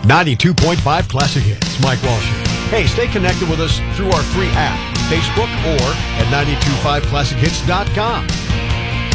92.5 Classic Hits. Mike Walsh here. Hey, stay connected with us through our free app, Facebook, or at 925classichits.com.